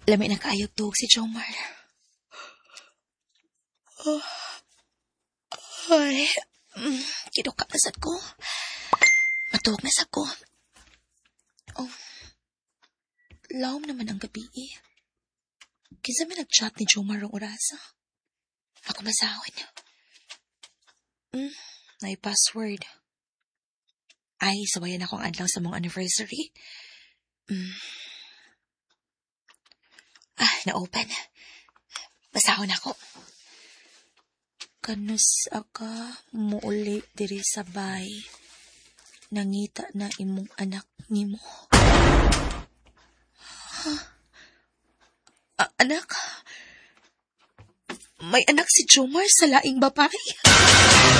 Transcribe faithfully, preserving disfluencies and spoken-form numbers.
Lami na kaayog tuog si Jomar. Oh. Ay, mm, kinuka na sad ko. Matuog na sad ko. Oh, lawom naman ang gabi eh. Kinsa may nag-chat ni Jomar ang orasa. Ako masahon. Hmm, may password. Ay, sabayan akong adlaw sa mong anniversary. Hmm. Ah, na-open. Masahon ako. Kanus aka muuli diri sa bay. Nangita na imong anak nimo. Huh? A- anak? May anak si Jomar sa laing babae?